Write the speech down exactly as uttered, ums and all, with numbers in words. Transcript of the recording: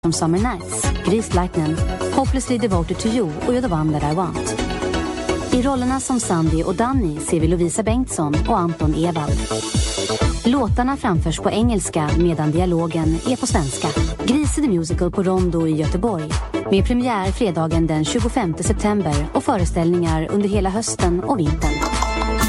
From Summer Nights, Greased Lightning, Hopelessly Devoted to You och You're the One That I Want. I rollerna som Sandy och Danny ser vi Lovisa Bengtsson och Anton Ewald. Låtarna framförs på engelska medan dialogen är på svenska. Grease the Musical på Rondo i Göteborg. Med premiär fredagen den tjugofemte september och föreställningar under hela hösten och vintern.